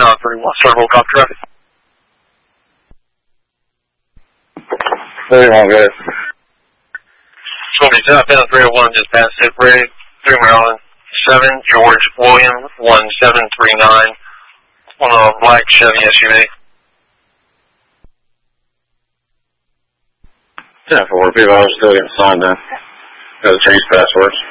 on 31, Circle, copy traffic. 31, go ahead. It's going to be southbound 301, just past Hip Ray, 3 Maryland, 7 George William 1739 on a black Chevy SUV. 10-4, people are still getting signed now. Got the change passwords.